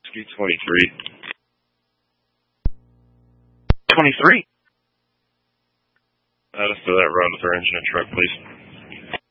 Ski 23. 23. Add us to that run with our engine and truck, please.